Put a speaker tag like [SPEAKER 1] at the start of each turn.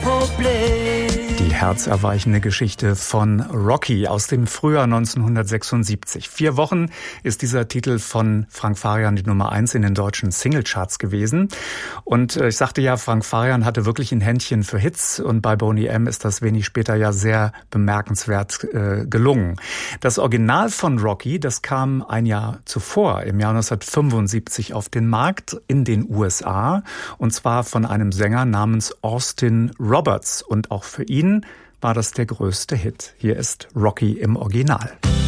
[SPEAKER 1] Die herzerweichende Geschichte von Rocky aus dem Frühjahr 1976. 4 Wochen ist dieser Titel von Frank Farian die Nummer 1 in den deutschen Singlecharts gewesen. Und ich sagte ja, Frank Farian hatte wirklich ein Händchen für Hits und bei Boney M. ist das wenig später ja sehr bemerkenswert gelungen. Das Original von Rocky, das kam ein Jahr zuvor, im Jahr 1975 auf den Markt in den USA und zwar von einem Sänger namens Austin Roberts und auch für ihn war das der größte Hit. Hier ist Rocky im Original.